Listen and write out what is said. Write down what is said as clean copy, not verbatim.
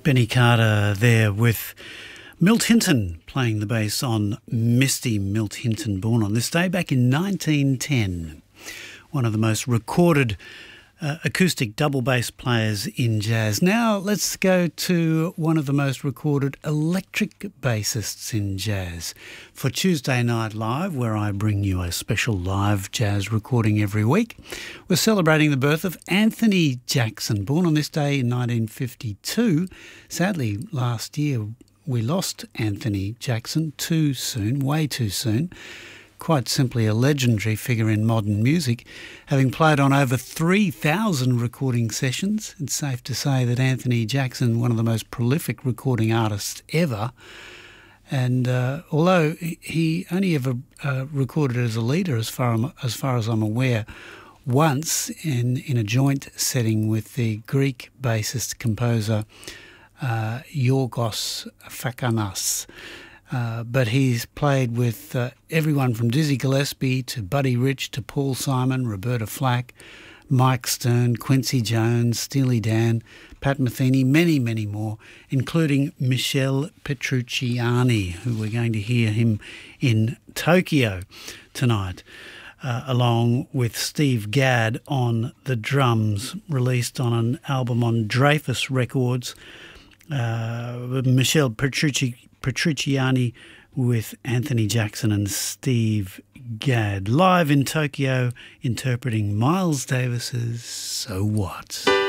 Benny Carter there with Milt Hinton playing the bass on Misty Milt Hinton, born on this day back in 1910. One of the most recorded acoustic double bass players in jazz. Now let's go to one of the most recorded electric bassists in jazz for Tuesday Night Live, where I bring you a special live jazz recording every week. We're celebrating the birth of Anthony Jackson, born on this day in 1952. Sadly, last year we lost Anthony Jackson too soon, way too soon. Quite simply a legendary figure in modern music, having played on over 3,000 recording sessions. It's safe to say that Anthony Jackson, one of the most prolific recording artists ever, and although he only ever recorded as a leader, as far as I'm aware, once in a joint setting with the Greek bassist composer Yorgos Fakanas. But he's played with everyone from Dizzy Gillespie to Buddy Rich to Paul Simon, Roberta Flack, Mike Stern, Quincy Jones, Steely Dan, Pat Metheny, many, many more, including Michel Petrucciani, who we're going to hear him in Tokyo tonight, along with Steve Gadd on the drums, released on an album on Dreyfus Records. Michel Petrucciani with Anthony Jackson and Steve Gadd, live in Tokyo, interpreting Miles Davis's So What.